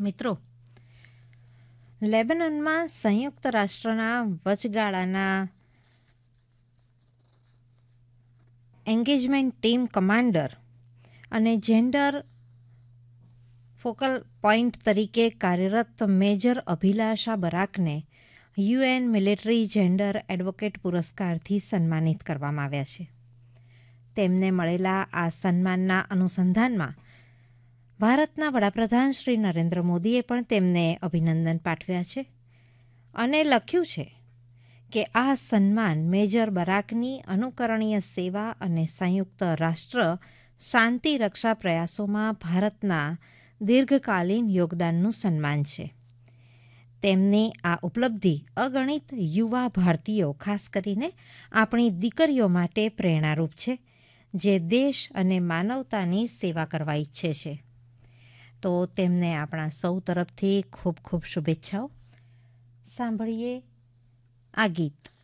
મિત્રો, લેબનનમાં સંયુક્ત રાષ્ટ્રના વચગાળાના એન્ગેજમેન્ટ ટીમ કમાન્ડર અને જેન્ડર ફોકલ પોઈન્ટ તરીકે કાર્યરત મેજર અભિલાષા બરાકને યુએન મિલિટરી જેન્ડર એડવોકેટ પુરસ્કારથી સન્માનિત કરવામાં આવ્યા છે. તેમને મળેલા આ સન્માનના અનુસંધાનમાં ભારતના વડાપ્રધાન શ્રી નરેન્દ્ર મોદીએ પણ તેમને અભિનંદન પાઠવ્યા છે અને લખ્યું છે કે આ સન્માન મેજર બરાકની અનુકરણીય સેવા અને સંયુક્ત રાષ્ટ્ર શાંતિ રક્ષા પ્રયાસોમાં ભારતના દીર્ઘકાલીન યોગદાનનું સન્માન છે. તેમની આ ઉપલબ્ધિ અગણિત યુવા ભારતીયો, ખાસ કરીને આપણી દીકરીઓ માટે પ્રેરણારૂપ છે, જે દેશ અને માનવતાની સેવા કરવા ઈચ્છે છે. તો તેમને આપણા સૌ તરફથી ખૂબ ખૂબ શુભેચ્છાઓ. સાંભળીએ આ ગીત.